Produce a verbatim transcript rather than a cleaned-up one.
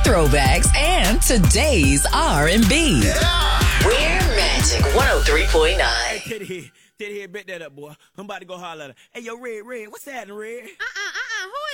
throwbacks, and today's R and B. Yeah. We're Magic one oh three point nine. Hey, Teddy here. Teddy here, bet that up, boy. I'm about to go holler at her. Hey, yo, Red, Red, what's happening, Red? Uh-uh, uh-uh. Who